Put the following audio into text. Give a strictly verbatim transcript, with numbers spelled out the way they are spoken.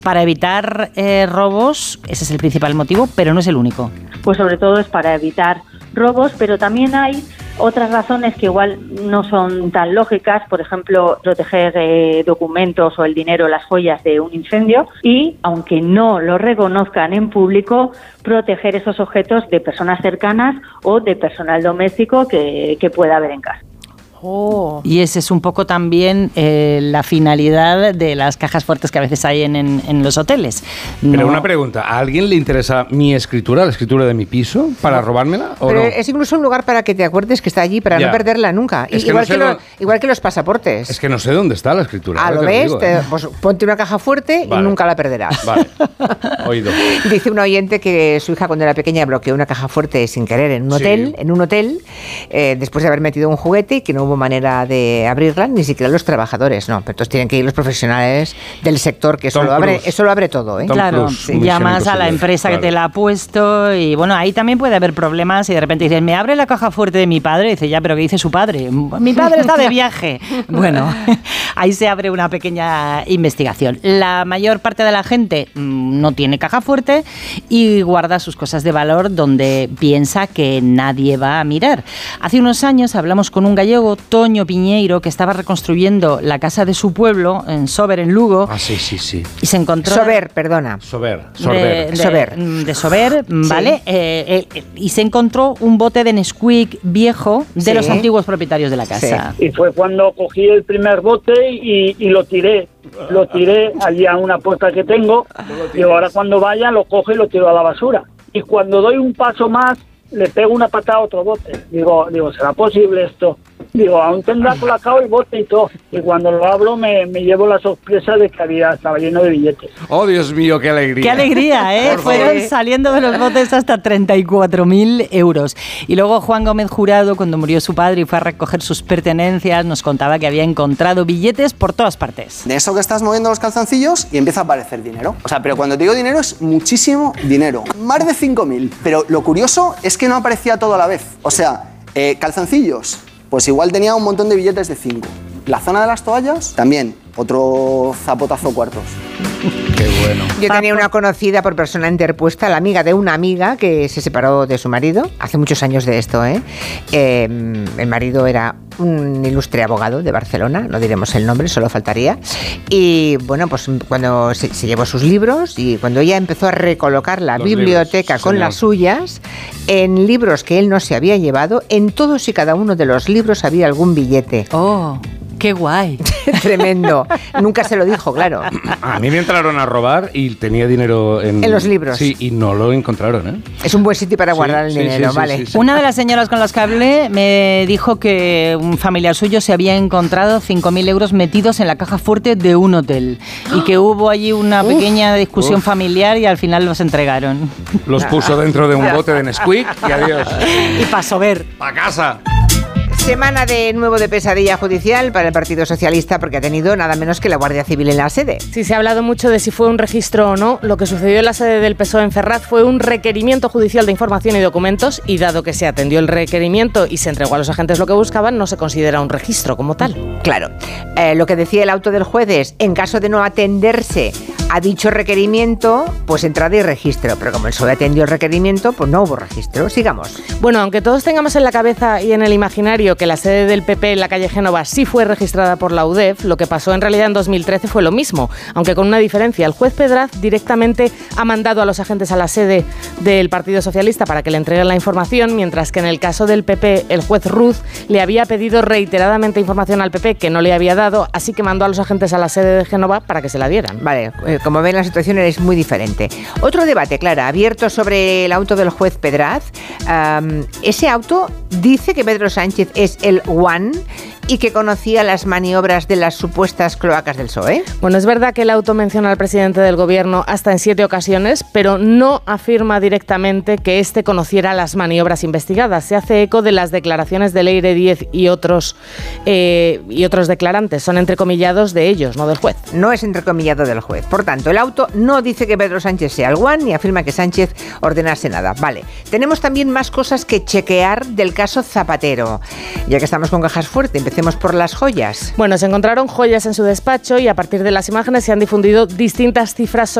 Para evitar eh, robos, ese es el principal motivo, pero no es el único. Pues sobre todo es para evitar robos, pero también hay otras razones que igual no son tan lógicas, por ejemplo, proteger eh, documentos o el dinero, las joyas de un incendio y, aunque no lo reconozcan en público, proteger esos objetos de personas cercanas o de personal doméstico que, que pueda haber en casa. Oh. Y ese es un poco también eh, la finalidad de las cajas fuertes que a veces hay en, en, en los hoteles. No. Pero una pregunta, ¿a alguien le interesa mi escritura, la escritura de mi piso, para robármela o Pero no? Es incluso un lugar para que te acuerdes que está allí, para ya. no perderla nunca. Es igual, que, que, no lo, igual que los pasaportes. Es que no sé dónde está la escritura. Ah, ¿lo ves? Digo, te, pues ponte una caja fuerte vale. y nunca la perderás. Vale, oído. Dice un oyente que su hija cuando era pequeña bloqueó una caja fuerte sin querer en un hotel, sí. en un hotel eh, después de haber metido un juguete y que no hubo manera de abrirla, ni siquiera los trabajadores, no, pero entonces tienen que ir los profesionales del sector, que eso lo abre, eso lo abre todo, ¿eh? Tom claro, sí. llamas a la empresa claro. que te la ha puesto y bueno, ahí también puede haber problemas y de repente dices, me abre la caja fuerte de mi padre, y dice, ya, pero ¿qué dice su padre? Mi padre está de viaje. Bueno, ahí se abre una pequeña investigación. La mayor parte de la gente mmm, no tiene caja fuerte y guarda sus cosas de valor donde piensa que nadie va a mirar. Hace unos años hablamos con un gallego, Toño Piñeiro, que estaba reconstruyendo la casa de su pueblo en Sober, en Lugo. Ah, sí, sí, sí. Y se encontró... Sober, perdona. Sober, Sorber. De, de, Sober. De Sober, ¿vale? Sí. Eh, eh, y se encontró un bote de Nesquik viejo de sí. los antiguos propietarios de la casa. Sí. Y fue cuando cogí el primer bote y, y lo tiré. Lo tiré allí a una puerta que tengo. Y ahora cuando vaya lo cojo y lo tiro a la basura. Y cuando doy un paso más, le pego una patada a otro bote. Digo, digo, ¿será posible esto? Digo, aún tendrá colacao el bote y todo. Y cuando lo abro me, me llevo la sorpresa de que había, estaba lleno de billetes. ¡Oh, Dios mío, qué alegría! ¡Qué alegría, eh! Fueron saliendo de los botes hasta treinta y cuatro mil euros. Y luego Juan Gómez Jurado, cuando murió su padre y fue a recoger sus pertenencias, nos contaba que había encontrado billetes por todas partes. De eso que estás moviendo los calzoncillos y empieza a aparecer dinero. O sea, pero cuando te digo dinero es muchísimo dinero. Más de cinco mil. Pero lo curioso es que no aparecía todo a la vez. O sea, eh, calzoncillos... Pues igual tenía un montón de billetes de cinco. La zona de las toallas, también, otro zapotazo cuartos. Qué bueno. Yo tenía una conocida por persona interpuesta, la amiga de una amiga que se separó de su marido, hace muchos años de esto, ¿eh? Eh, el marido era un ilustre abogado de Barcelona, no diremos el nombre, solo faltaría. Y bueno, pues cuando se, se llevó sus libros y cuando ella empezó a recolocar la Los biblioteca libros, con señor. las suyas, en libros que él no se había llevado, en todos y cada uno de los libros había algún billete. ¡Oh! ¡Qué guay! Tremendo. Nunca se lo dijo, claro. A mí me entraron a robar y tenía dinero en... En los libros. Sí, y no lo encontraron, ¿eh? Es un buen sitio para guardar sí, el dinero, sí, sí, vale. Sí, sí, sí. Una de las señoras con las que hablé me dijo que un familiar suyo se había encontrado cinco mil euros metidos en la caja fuerte de un hotel y que hubo allí una uf, pequeña discusión uf. familiar y al final los entregaron. Los puso dentro de un bote de Nesquik y adiós. Y pasó ver. ¡Pa' casa! Semana de nuevo de pesadilla judicial para el Partido Socialista porque ha tenido nada menos que la Guardia Civil en la sede. Sí, se ha hablado mucho de si fue un registro o no. Lo que sucedió en la sede del P S O E en Ferraz fue un requerimiento judicial de información y documentos y dado que se atendió el requerimiento y se entregó a los agentes lo que buscaban, no se considera un registro como tal. Claro. Eh, lo que decía el auto del juez es, en caso de no atenderse a dicho requerimiento, pues entrada y registro. Pero como el P S O E atendió el requerimiento, pues no hubo registro. Sigamos. Bueno, aunque todos tengamos en la cabeza y en el imaginario que la sede del P P en la calle Génova sí fue registrada por la U D E F, lo que pasó en realidad en dos mil trece fue lo mismo, aunque con una diferencia. El juez Pedraz directamente ha mandado a los agentes a la sede del Partido Socialista para que le entreguen la información, mientras que en el caso del P P, el juez Ruz le había pedido reiteradamente información al P P que no le había dado, así que mandó a los agentes a la sede de Génova para que se la dieran. Vale, eh, como ven la situación es muy diferente. Otro debate, Clara, abierto sobre el auto del juez Pedraz. Um, ese auto dice que Pedro Sánchez es el One y que conocía las maniobras de las supuestas cloacas del P S O E. Bueno, es verdad que el auto menciona al presidente del gobierno hasta en siete ocasiones, pero no afirma directamente que éste conociera las maniobras investigadas. Se hace eco de las declaraciones de Leire Díez y otros, eh, y otros declarantes. Son entrecomillados de ellos, no del juez. No es entrecomillado del juez. Por tanto, el auto no dice que Pedro Sánchez sea el One ni afirma que Sánchez ordenase nada. Vale. Tenemos también más cosas que chequear del caso Zapatero. Ya que estamos con cajas fuertes, empecemos empecemos por las joyas. Bueno, se encontraron joyas en su despacho y a partir de las imágenes se han difundido distintas cifras